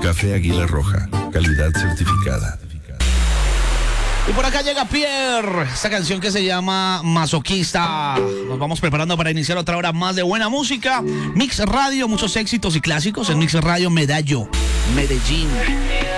Café Águila Roja, calidad certificada. Y por acá llega Pierre, esta canción que se llama Masoquista. Nos vamos preparando para iniciar otra hora más de buena música. Mix Radio, muchos éxitos y clásicos en Mix Radio Medallo, Medellín.